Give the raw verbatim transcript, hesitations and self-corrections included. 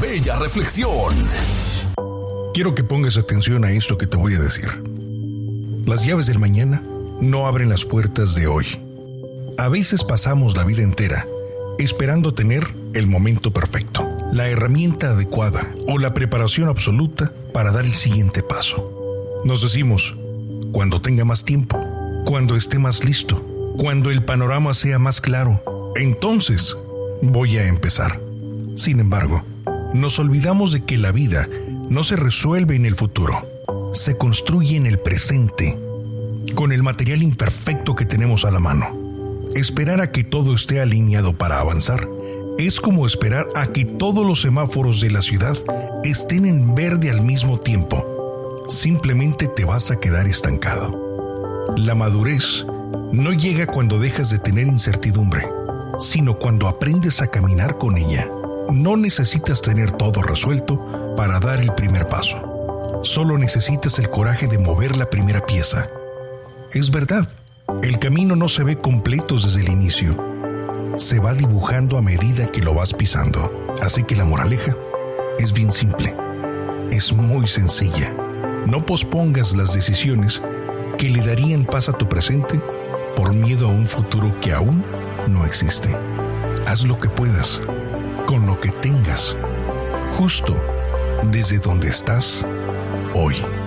bella reflexión. Quiero que pongas atención a esto que te voy a decir. Las llaves del mañana no abren las puertas de hoy. A veces pasamos la vida entera esperando tener el momento perfecto, la herramienta adecuada o la preparación absoluta para dar el siguiente paso. Nos decimos, cuando tenga más tiempo, cuando esté más listo, cuando el panorama sea más claro, entonces voy a empezar. Sin embargo, nos olvidamos de que la vida no se resuelve en el futuro, se construye en el presente, con el material imperfecto que tenemos a la mano. Esperar a que todo esté alineado para avanzar es como esperar a que todos los semáforos de la ciudad estén en verde al mismo tiempo. Simplemente te vas a quedar estancado. La madurez no llega cuando dejas de tener incertidumbre, sino cuando aprendes a caminar con ella. No necesitas tener todo resuelto para dar el primer paso. Solo necesitas el coraje de mover la primera pieza. Es verdad, el camino no se ve completo desde el inicio. Se va dibujando a medida que lo vas pisando. Así que la moraleja es bien simple. Es muy sencilla. No pospongas las decisiones que le darían paz a tu presente por miedo a un futuro que aún no existe. Haz lo que puedas, con lo que tengas, justo desde donde estás hoy.